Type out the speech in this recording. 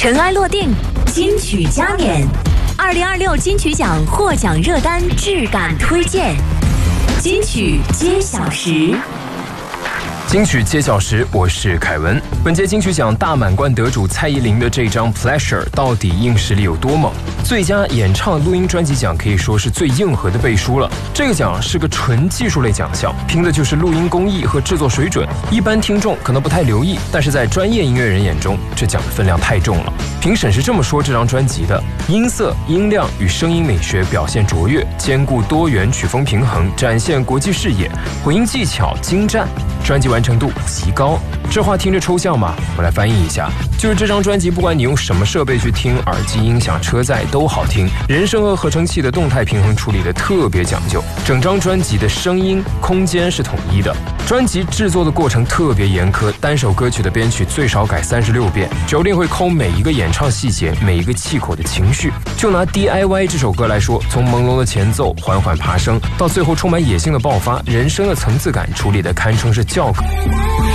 尘埃落定，金曲加冕。2026金曲奖获奖热单质感推荐，金曲揭晓时。 金曲揭晓时，我是凯文。本届金曲奖大满贯得主蔡依林的这张《Pleasure》到底硬实力有多猛？最佳演唱录音专辑奖可以说是最硬核的背书了。这个奖是个纯技术类奖项，拼的就是录音工艺和制作水准。一般听众可能不太留意，但是在专业音乐人眼中，这奖的分量太重了。评审是这么说这张专辑的：音色、音量与声音美学表现卓越，兼顾多元曲风平衡，展现国际视野，混音技巧精湛，专辑完成度极高。这话听着抽象吗？我来翻译一下，就是这张专辑不管你用什么设备去听，耳机、音响、车载都好听，人声和合成器的动态平衡处理的特别讲究，整张专辑的声音空间是统一的。专辑制作的过程特别严苛，单首歌曲的编曲最少改36遍，9令会抠每一个演唱细节，每一个气口的情绪。就拿 DIY 这首歌来说，从朦胧的前奏缓缓爬升，到最后充满野性的爆发，人声的层次感处理的堪称是教科。